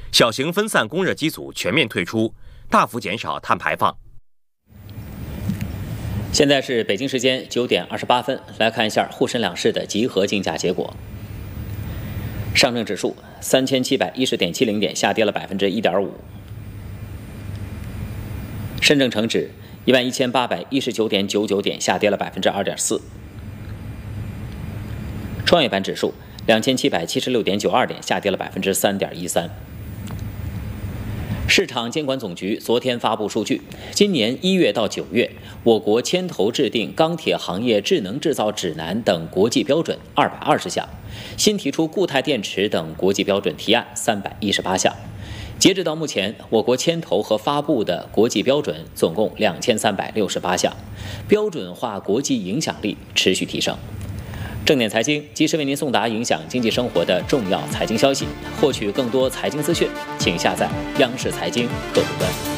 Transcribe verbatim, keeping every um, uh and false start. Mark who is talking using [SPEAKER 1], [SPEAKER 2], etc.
[SPEAKER 1] 小型分散供热机组全面退出，大幅减少碳排放。
[SPEAKER 2] 现在是北京时间九点二十八分，来看一下沪深两市的集合竞价结果。上证指数三千七百一十点七零点，下跌了百分之一点五。深证成指一万一千八百一十九点九九点，下跌了百分之二点四。创业板指数两千七百七十六点九二点，下跌了百分之三点一三。市场监管总局昨天发布数据，今年一月到九月，我国牵头制定钢铁行业智能制造指南等国际标准二百二十项，新提出固态电池等国际标准提案三百一十八项。截止到目前，我国牵头和发布的国际标准总共两千三百六十八项，标准化国际影响力持续提升。正点财经及时为您送达影响经济生活的重要财经消息，获取更多财经资讯，请下载央视财经客户端。